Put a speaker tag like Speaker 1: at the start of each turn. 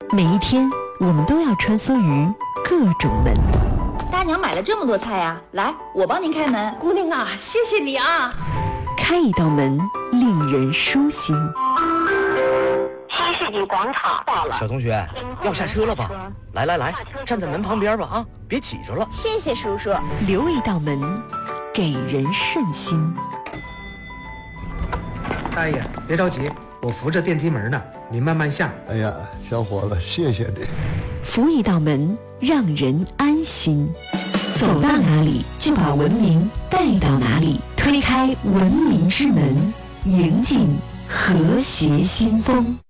Speaker 1: 每一天，我们都要穿梭于各种门。
Speaker 2: 大娘买了这么多菜呀，来，我帮您开门。
Speaker 3: 姑娘啊，谢谢你啊！
Speaker 1: 开一道门，令人舒心。
Speaker 4: 新世纪广场到了，
Speaker 5: 小同学，要下车了吧？来，站在门旁边吧啊，别挤着了。
Speaker 4: 谢谢叔叔。
Speaker 1: 留一道门，给人顺心。
Speaker 6: 大爷，别着急，我扶着电梯门呢，您慢慢下。
Speaker 7: 哎呀，小伙子，谢谢你。
Speaker 1: 扶一道门，让人安心。走到哪里，就把文明带到哪里。推开文明之门，迎进和谐新风。